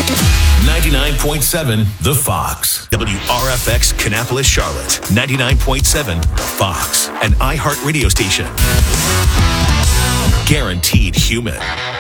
99.7 The Fox. WRFX Kannapolis, Charlotte. 99.7 The Fox. An iHeart radio station. Guaranteed human.